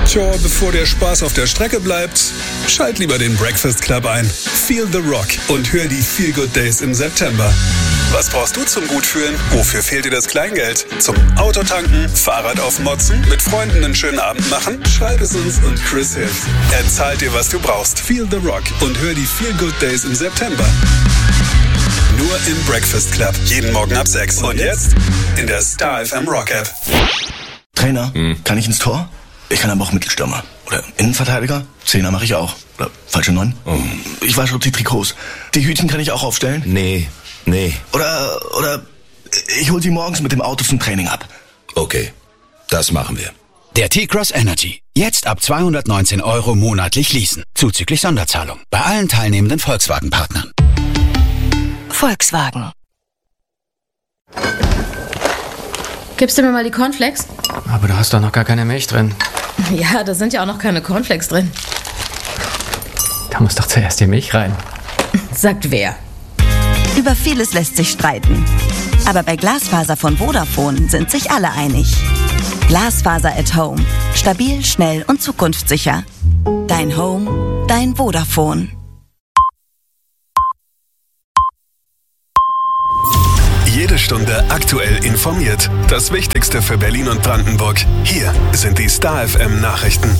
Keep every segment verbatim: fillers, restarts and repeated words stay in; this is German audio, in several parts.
Tja, bevor der Spaß auf der Strecke bleibt, schalt lieber den Breakfast Club ein. Feel the Rock und hör die Feel Good Days im September. Was brauchst du zum Gutfühlen? Wofür fehlt dir das Kleingeld? Zum Autotanken, Fahrrad aufmotzen, mit Freunden einen schönen Abend machen? Schreib es uns und Chris hilft. Er zahlt dir, was du brauchst. Feel the Rock und hör die Feel Good Days im September. Nur im Breakfast Club. Jeden Morgen ab sechs. Und jetzt in der Star F M Rock App. Trainer, hm. kann ich ins Tor? Ich kann aber auch Mittelstürmer. Oder Innenverteidiger. Zehner mache ich auch. Oder falsche Neun. Oh. Ich wasche auch die Trikots. Die Hütchen kann ich auch aufstellen? Nee, nee. Oder, oder ich hol sie morgens mit dem Auto zum Training ab. Okay, das machen wir. Der T-Cross Energy. Jetzt ab zweihundertneunzehn Euro monatlich leasen. Zuzüglich Sonderzahlung. Bei allen teilnehmenden Volkswagen-Partnern. Volkswagen. Gibst du mir mal die Cornflakes? Aber du hast doch noch gar keine Milch drin. Ja, da sind ja auch noch keine Cornflakes drin. Da muss doch zuerst die Milch rein. Sagt wer? Über vieles lässt sich streiten. Aber bei Glasfaser von Vodafone sind sich alle einig. Glasfaser at Home. Stabil, schnell und zukunftssicher. Dein Home, dein Vodafone. Jede Stunde aktuell informiert. Das Wichtigste für Berlin und Brandenburg. Hier sind die Star F M Nachrichten.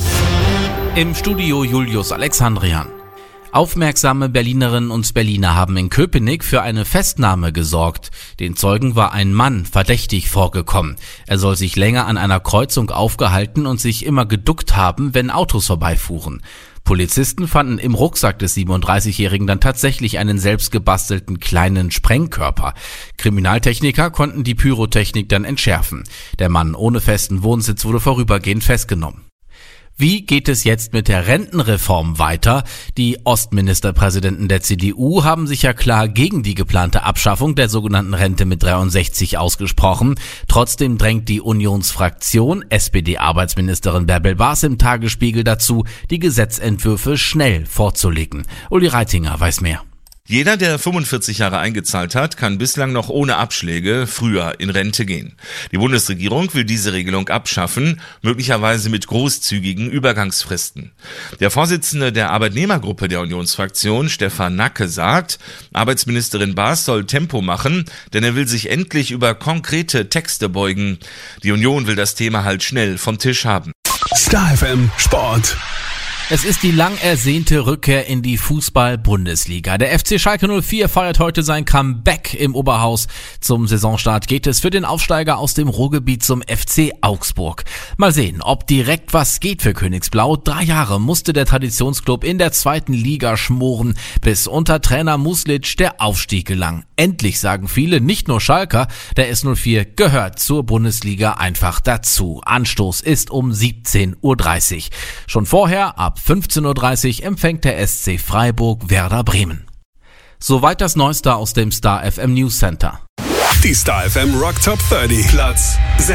Im Studio Julius Alexandrian. Aufmerksame Berlinerinnen und Berliner haben in Köpenick für eine Festnahme gesorgt. Den Zeugen war ein Mann verdächtig vorgekommen. Er soll sich länger an einer Kreuzung aufgehalten und sich immer geduckt haben, wenn Autos vorbeifuhren. Polizisten fanden im Rucksack des siebenunddreißigjährigen dann tatsächlich einen selbstgebastelten kleinen Sprengkörper. Kriminaltechniker konnten die Pyrotechnik dann entschärfen. Der Mann ohne festen Wohnsitz wurde vorübergehend festgenommen. Wie geht es jetzt mit der Rentenreform weiter? Die Ostministerpräsidenten der C D U haben sich ja klar gegen die geplante Abschaffung der sogenannten Rente mit dreiundsechzig ausgesprochen. Trotzdem drängt die Unionsfraktion, S P D-Arbeitsministerin Bärbel Baas im Tagesspiegel dazu, die Gesetzentwürfe schnell vorzulegen. Uli Reitinger weiß mehr. Jeder, der fünfundvierzig Jahre eingezahlt hat, kann bislang noch ohne Abschläge früher in Rente gehen. Die Bundesregierung will diese Regelung abschaffen, möglicherweise mit großzügigen Übergangsfristen. Der Vorsitzende der Arbeitnehmergruppe der Unionsfraktion, Stefan Nacke, sagt, Arbeitsministerin Baas soll Tempo machen, denn er will sich endlich über konkrete Texte beugen. Die Union will das Thema halt schnell vom Tisch haben. Star F M Sport. Es ist die lang ersehnte Rückkehr in die Fußball-Bundesliga. Der F C Schalke null vier feiert heute sein Comeback im Oberhaus. Zum Saisonstart geht es für den Aufsteiger aus dem Ruhrgebiet zum F C Augsburg. Mal sehen, ob direkt was geht für Königsblau. Drei Jahre musste der Traditionsklub in der zweiten Liga schmoren, bis unter Trainer Muslic der Aufstieg gelang. Endlich, sagen viele, nicht nur Schalker, der S null vier gehört zur Bundesliga einfach dazu. Anstoß ist um siebzehn Uhr dreißig. Schon vorher, ab fünfzehn Uhr dreißig, empfängt der S C Freiburg Werder Bremen. Soweit das Neueste aus dem Star F M News Center. Die Star F M Rock Top dreißig. Platz